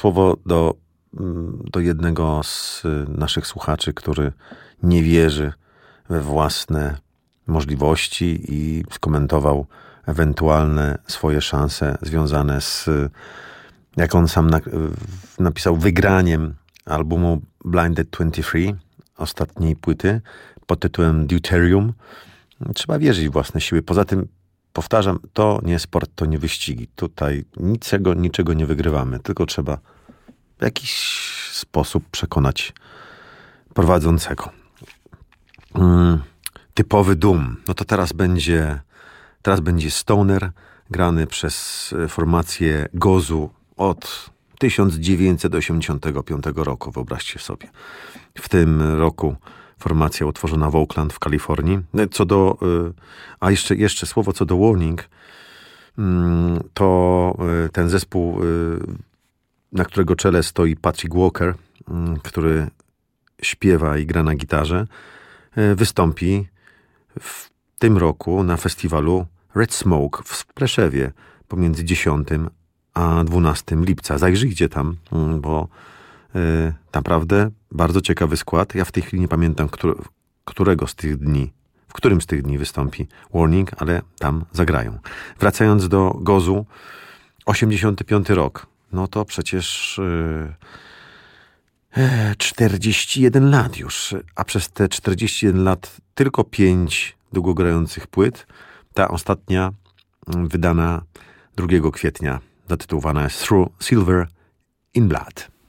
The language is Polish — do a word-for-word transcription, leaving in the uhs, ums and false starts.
słowo do, do jednego z naszych słuchaczy, który nie wierzy we własne możliwości i skomentował ewentualne swoje szanse związane z, jak on sam na, napisał, wygraniem albumu Blinded dwadzieścia trzy, ostatniej płyty pod tytułem Deuterium. Trzeba wierzyć w własne siły. Poza tym, powtarzam, to nie sport, to nie wyścigi. Tutaj niczego, niczego nie wygrywamy, tylko trzeba w jakiś sposób przekonać prowadzącego. Hmm, typowy doom. No to teraz będzie teraz będzie stoner grany przez formację Gozu od tysiąc dziewięćset osiemdziesiątego piątego roku, wyobraźcie sobie. W tym roku formacja utworzona w Oakland w Kalifornii. Co do, a jeszcze, jeszcze słowo co do Warning, to ten zespół, na którego czele stoi Patrick Walker, który śpiewa i gra na gitarze, wystąpi w tym roku na festiwalu Red Smoke w Spleszewie pomiędzy dziesiątego a dwunastego lipca. Zajrzyjcie tam, bo y, naprawdę bardzo ciekawy skład. Ja w tej chwili nie pamiętam, który, którego z tych dni, w którym z tych dni wystąpi Warning, ale tam zagrają. Wracając do Gozu, osiemdziesiąty piąty rok. No to przecież y, czterdzieści jeden lat już, a przez te czterdzieści jeden lat tylko pięć długogrających płyt. Ta ostatnia wydana drugiego kwietnia zatytułowana jest Through Silver in Blood.